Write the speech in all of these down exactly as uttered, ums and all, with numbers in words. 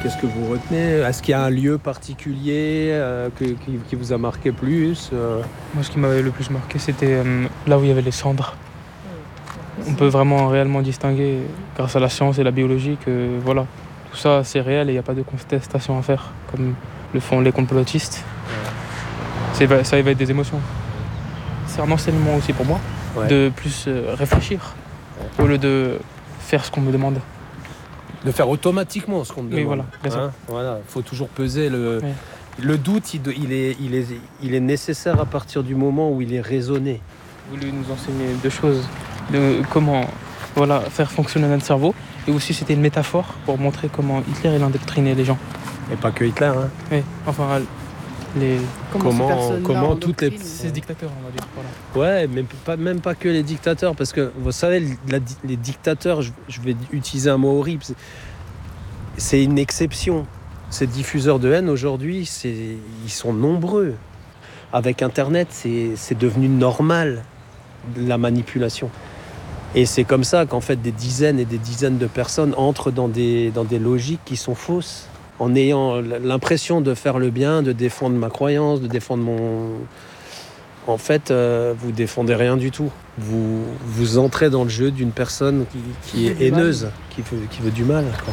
Qu'est-ce que vous retenez? Est-ce qu'il y a un lieu particulier euh, que, qui, qui vous a marqué plus euh... Moi, ce qui m'avait le plus marqué, c'était euh, là où il y avait les cendres. On peut vraiment réellement distinguer, grâce à la science et la biologie, que voilà, tout ça c'est réel et il n'y a pas de contestation à faire, comme le font les complotistes. Ouais. C'est, ça éveille des émotions. C'est un enseignement aussi pour moi, ouais. de plus euh, réfléchir, ouais. au lieu de faire ce qu'on me demande. De faire automatiquement ce qu'on me demande. Oui, voilà, bien sûr. Hein, voilà, faut toujours peser le... Oui. Le doute, il, il, est, il, est, il est nécessaire à partir du moment où il est raisonné. Vous voulez nous enseigner deux choses, de comment voilà, faire fonctionner notre cerveau, et aussi c'était une métaphore pour montrer comment Hitler il endoctrinait les gens. Et pas que Hitler, hein. Oui, enfin les... Comment, comment toutes les... Ces dictateurs, on va dire. Voilà. Ouais, mais pas, même pas que les dictateurs, parce que vous savez, la, les dictateurs, je, je vais utiliser un mot horrible, c'est, c'est une exception. Ces diffuseurs de haine aujourd'hui, c'est, ils sont nombreux. Avec Internet, c'est, c'est devenu normal, la manipulation. Et c'est comme ça qu'en fait des dizaines et des dizaines de personnes entrent dans des, dans des logiques qui sont fausses, en ayant l'impression de faire le bien, de défendre ma croyance, de défendre mon... En fait, euh, vous défendez rien du tout. Vous, vous entrez dans le jeu d'une personne qui, qui est haineuse, qui veut, qui veut du mal, quoi.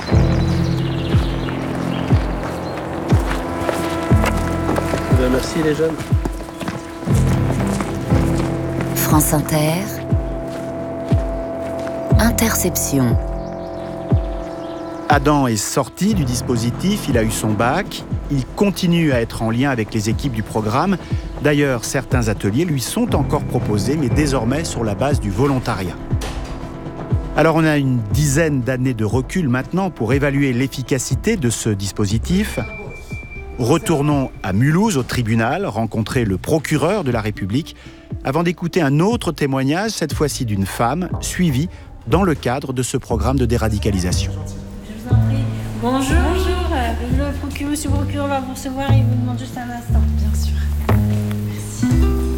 Merci les jeunes. France Inter. Interception. Adam est sorti du dispositif, il a eu son bac. Il continue à être en lien avec les équipes du programme. D'ailleurs, certains ateliers lui sont encore proposés, mais désormais sur la base du volontariat. Alors on a une dizaine d'années de recul maintenant pour évaluer l'efficacité de ce dispositif. Retournons à Mulhouse, au tribunal, rencontrer le procureur de la République, avant d'écouter un autre témoignage, cette fois-ci d'une femme, suivie dans le cadre de ce programme de déradicalisation. Je vous en prie. Bonjour. Bonjour. Le procureur, monsieur le procureur va vous recevoir, il vous demande juste un instant. Bien sûr. Merci.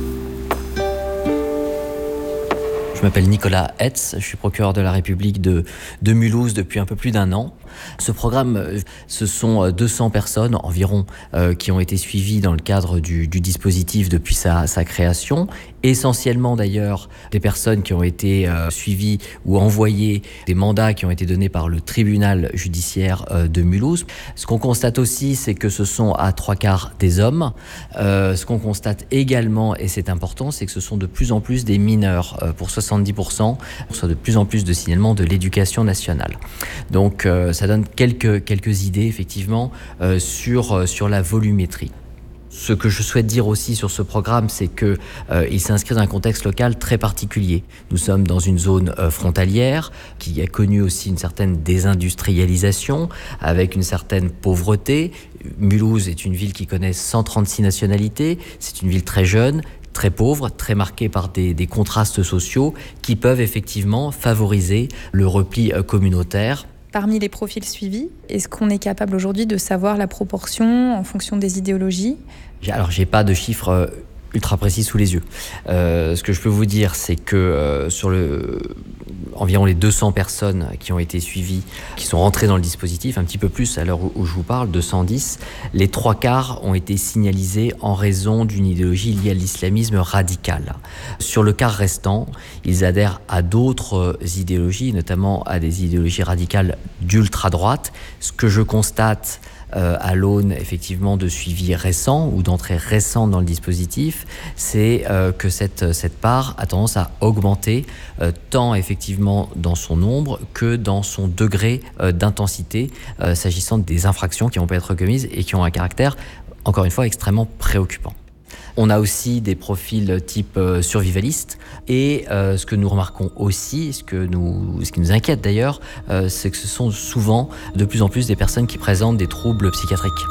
Je m'appelle Nicolas Hetz, je suis procureur de la République de, de Mulhouse depuis un peu plus d'un an. Ce programme, ce sont deux cents personnes environ euh, qui ont été suivies dans le cadre du, du dispositif depuis sa, sa création. Essentiellement d'ailleurs des personnes qui ont été euh, suivies ou envoyées, des mandats qui ont été donnés par le tribunal judiciaire euh, de Mulhouse. Ce qu'on constate aussi, c'est que ce sont à trois quarts des hommes. Euh, ce qu'on constate également, et c'est important, c'est que ce sont de plus en plus des mineurs. Euh, pour soixante-dix pour cent, on reçoit de plus en plus de signalements de l'éducation nationale. Donc euh, ça donne quelques, quelques idées effectivement euh, sur, euh, sur la volumétrie. Ce que je souhaite dire aussi sur ce programme, c'est qu'il euh, s'inscrit dans un contexte local très particulier. Nous sommes dans une zone euh, frontalière qui a connu aussi une certaine désindustrialisation, avec une certaine pauvreté. Mulhouse est une ville qui connaît cent trente-six nationalités, c'est une ville très jeune, très pauvre, très marquée par des, des contrastes sociaux qui peuvent effectivement favoriser le repli euh, communautaire. Parmi les profils suivis, est-ce qu'on est capable aujourd'hui de savoir la proportion en fonction des idéologies ? Alors, j'ai pas de chiffres ultra précis sous les yeux. Euh, ce que je peux vous dire, c'est que euh, sur le, environ les deux cents personnes qui ont été suivies, qui sont rentrées dans le dispositif, un petit peu plus à l'heure où, où je vous parle, deux cent dix, les trois quarts ont été signalisés en raison d'une idéologie liée à l'islamisme radical. Sur le quart restant, ils adhèrent à d'autres idéologies, notamment à des idéologies radicales d'ultra-droite. Ce que je constate Euh, à l'aune effectivement de suivi récent ou d'entrée récente dans le dispositif, c'est euh, que cette, cette part a tendance à augmenter euh, tant effectivement dans son nombre que dans son degré euh, d'intensité euh, s'agissant des infractions qui vont être commises et qui ont un caractère, encore une fois, extrêmement préoccupant. On a aussi des profils type euh, survivaliste et euh, ce que nous remarquons aussi, ce, que nous, ce qui nous inquiète d'ailleurs, euh, c'est que ce sont souvent de plus en plus des personnes qui présentent des troubles psychiatriques.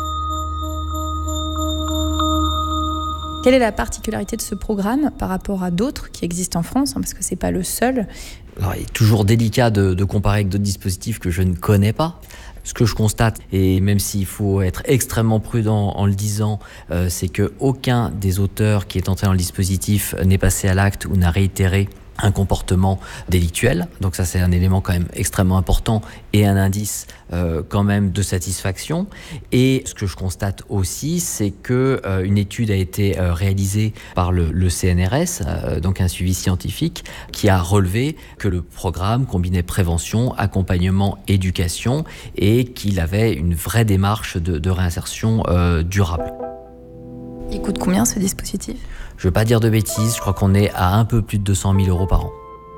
Quelle est la particularité de ce programme par rapport à d'autres qui existent en France, hein, parce que c'est pas le seul ? Alors, il est toujours délicat de, de comparer avec d'autres dispositifs que je ne connais pas. Ce que je constate, et même s'il faut être extrêmement prudent en le disant, euh, c'est qu'aucun des auteurs qui est entré dans le dispositif n'est passé à l'acte ou n'a réitéré un comportement délictuel. Donc ça, c'est un élément quand même extrêmement important et un indice euh, quand même de satisfaction. Et ce que je constate aussi, c'est que euh, une étude a été euh, réalisée par le, le C N R S, euh, donc un suivi scientifique, qui a relevé que le programme combinait prévention, accompagnement, éducation et qu'il avait une vraie démarche de, de réinsertion euh, durable. Il coûte combien ce dispositif ? Je ne veux pas dire de bêtises, je crois qu'on est à un peu plus de deux cent mille euros par an.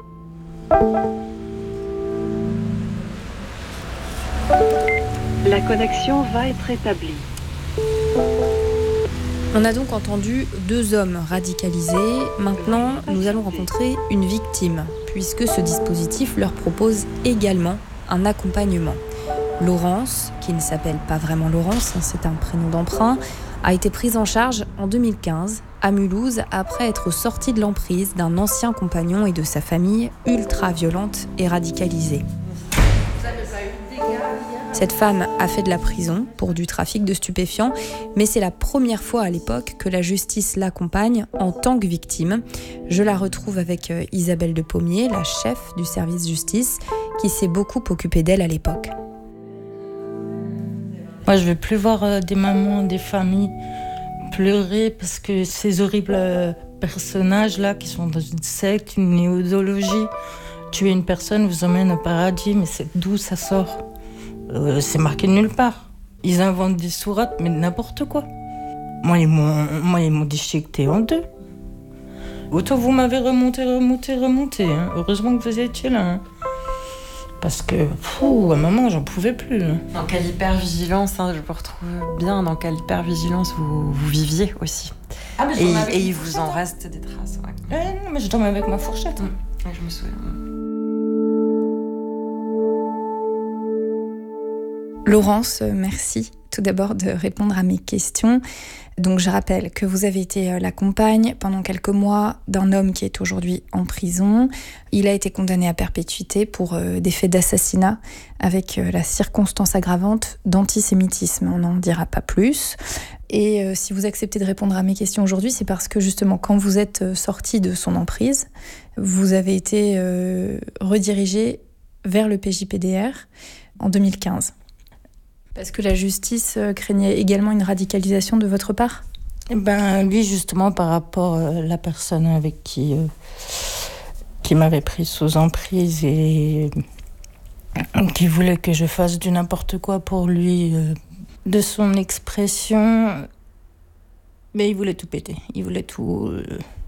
La connexion va être établie. On a donc entendu deux hommes radicalisés. Maintenant, nous allons rencontrer une victime, puisque ce dispositif leur propose également un accompagnement. Laurence, qui ne s'appelle pas vraiment Laurence, c'est un prénom d'emprunt, a été prise en charge en deux mille quinze à Mulhouse après être sortie de l'emprise d'un ancien compagnon et de sa famille ultra-violente et radicalisée. Cette femme a fait de la prison pour du trafic de stupéfiants, mais c'est la première fois à l'époque que la justice l'accompagne en tant que victime. Je la retrouve avec Isabelle de Pommier, la chef du service justice, qui s'est beaucoup occupée d'elle à l'époque. Moi, je ne veux plus voir des mamans, des familles pleurer parce que ces horribles personnages-là qui sont dans une secte, une idéologie, tuer une personne vous emmène au paradis, mais c'est d'où ça sort ? euh, C'est marqué nulle part. Ils inventent des sourates, mais n'importe quoi. Moi, ils m'ont, moi, ils m'ont déchiqueté en deux. Autant vous m'avez remonté, remonté, remonté. Hein. Heureusement que vous étiez là. Hein. Parce que, fou, à maman, j'en pouvais plus. Dans quelle hypervigilance, hein, je me retrouve bien, dans quelle hypervigilance vous, vous viviez aussi. Ah, mais et et il vous en reste des traces. Ouais. Ouais, non, mais je dormais avec ma fourchette. Hein. Mmh. Ouais, je me souviens. Laurence, merci tout d'abord de répondre à mes questions. Donc je rappelle que vous avez été la compagne pendant quelques mois d'un homme qui est aujourd'hui en prison. Il a été condamné à perpétuité pour euh, des faits d'assassinat avec euh, la circonstance aggravante d'antisémitisme. On n'en dira pas plus. Et euh, si vous acceptez de répondre à mes questions aujourd'hui, c'est parce que justement quand vous êtes sorti de son emprise, vous avez été euh, redirigé vers le P J P D R en deux mille quinze. Parce que la justice craignait également une radicalisation de votre part ? Eh ben, lui, justement, par rapport à la personne avec qui, euh, qui m'avait pris sous emprise et qui voulait que je fasse du n'importe quoi pour lui, euh, de son expression, mais il voulait tout péter. Il voulait tout... Euh,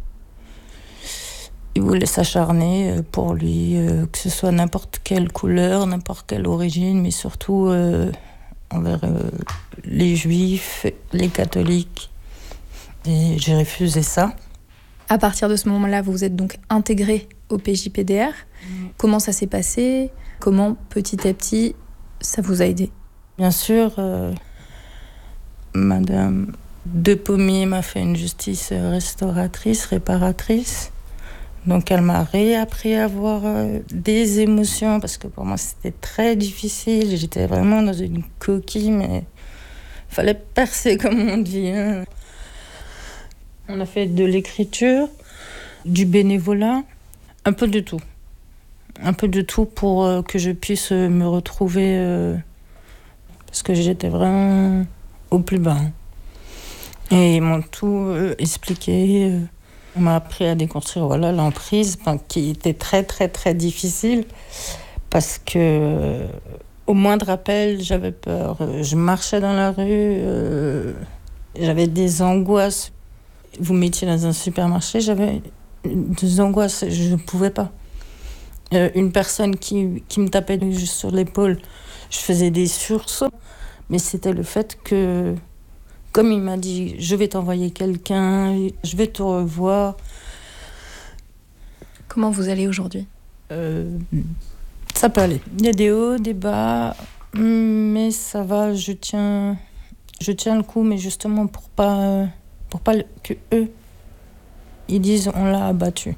il voulait s'acharner pour lui, euh, que ce soit n'importe quelle couleur, n'importe quelle origine, mais surtout... Euh, envers euh, les juifs, les catholiques. Et j'ai refusé ça. À partir de ce moment-là, vous vous êtes donc intégré au P J P D R. Mmh. Comment ça s'est passé ? Comment, petit à petit, ça vous a aidé ? Bien sûr, euh, Madame de Pommier m'a fait une justice restauratrice, réparatrice. Donc elle m'a réappris à avoir euh, des émotions, parce que pour moi c'était très difficile. J'étais vraiment dans une coquille, mais il fallait percer, comme on dit. Hein. On a fait de l'écriture, du bénévolat, un peu de tout. Un peu de tout pour euh, que je puisse euh, me retrouver, euh, parce que j'étais vraiment au plus bas. Hein. Et ils m'ont tout euh, expliqué. Euh, On m'a appris à déconstruire voilà, l'emprise, enfin, qui était très, très, très difficile parce que, euh, au moindre appel, j'avais peur. Je marchais dans la rue, euh, j'avais des angoisses. Vous mettiez dans un supermarché, j'avais des angoisses, je ne pouvais pas. Euh, une personne qui, qui me tapait juste sur l'épaule, je faisais des sursauts, mais c'était le fait que... Comme il m'a dit, je vais t'envoyer quelqu'un, je vais te revoir. Comment vous allez aujourd'hui ? euh, Ça peut aller. Il y a des hauts, des bas, mais ça va, je tiens, je tiens le coup, mais justement pour pas, pour pas que eux, ils disent on l'a abattu.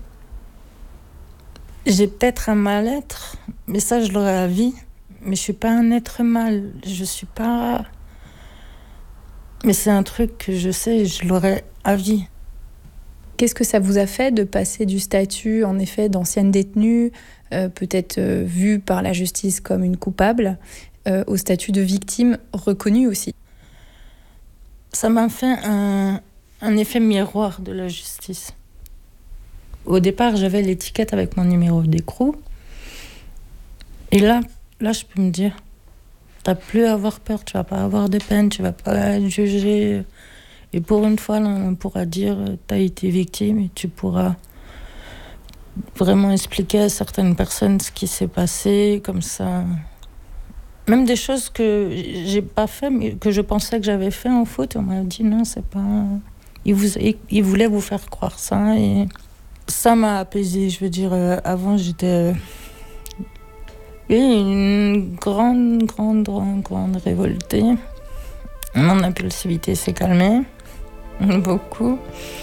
J'ai peut-être un mal-être, mais ça je l'aurai à vie, mais je suis pas un être mal, je suis pas... Mais c'est un truc que je sais, je l'aurai à vie. Qu'est-ce que ça vous a fait de passer du statut, en effet, d'ancienne détenue, euh, peut-être euh, vue par la justice comme une coupable, euh, au statut de victime reconnue aussi? Ça m'a fait un, un effet miroir de la justice. Au départ, j'avais l'étiquette avec mon numéro d'écrou. Et là, là, je peux me dire, t'as plus à avoir peur, tu vas pas avoir de peine, tu vas pas être jugé. Et pour une fois, là, on pourra dire, t'as été victime et tu pourras vraiment expliquer à certaines personnes ce qui s'est passé, comme ça. Même des choses que j'ai pas fait, mais que je pensais que j'avais fait en faute, on m'a dit non, c'est pas. Ils, vous... Ils voulaient vous faire croire ça et ça m'a apaisée. Je veux dire, euh, avant j'étais. Oui, une grande, grande, grande, grande révoltée. Mon impulsivité s'est calmée, beaucoup.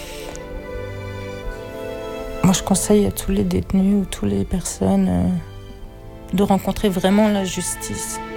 Moi, je conseille à tous les détenus ou toutes les personnes euh, de rencontrer vraiment la justice.